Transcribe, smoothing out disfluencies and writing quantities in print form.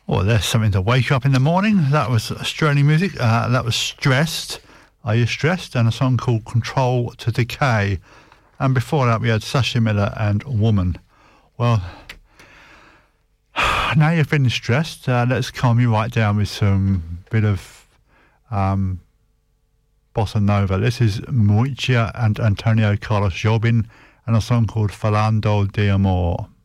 Well, there's something to wake up in the morning. That was Australian music. That was Stressed. Are You Stressed? And a song called Control to Decay. And before that, we had Sasha Miller and Woman. Well, now you're feeling stressed, let's calm you right down with some bit of bossa nova. This is Muicia and Antonio Carlos Jobim and a song called Falando de Amor.